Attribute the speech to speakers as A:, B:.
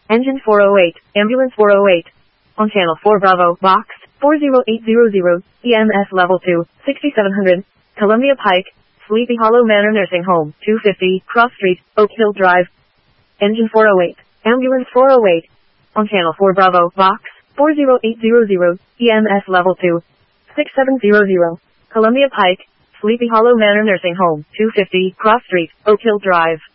A: Engine 408, Ambulance 408. On Channel 4 Bravo, Box 40800, EMS Level 2, 6700, Columbia Pike, Sleepy Hollow Manor Nursing Home, 250, Cross Street, Oak Hill Drive. Engine 408, Ambulance 408. On Channel 4 Bravo, Box 40800, EMS Level 2, 6700, Columbia Pike, Sleepy Hollow Manor Nursing Home, 250, Cross Street, Oak Hill Drive.